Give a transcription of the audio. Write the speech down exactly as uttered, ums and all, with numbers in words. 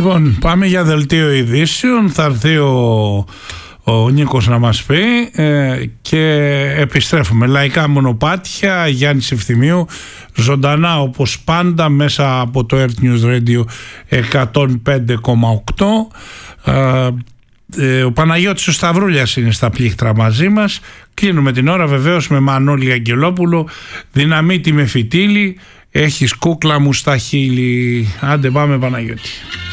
Λοιπόν, πάμε για δελτίο ειδήσεων. Θα έρθει ο, ο Νίκος να μας πει ε, και επιστρέφουμε. Λαϊκά μονοπάτια, Γιάννης Ευθυμίου, ζωντανά όπως πάντα μέσα από το Earth News Radio εκατόν πέντε κόμμα οκτώ. Ε, ε, ο Παναγιώτης ο Σταυρούλιας είναι στα πλήκτρα μαζί μας. Κλείνουμε την ώρα βεβαίως με Μανώλη Αγγελόπουλο. Δυναμίτη με φυτίλι, έχεις κούκλα μου στα χείλη. Άντε πάμε Παναγιώτη.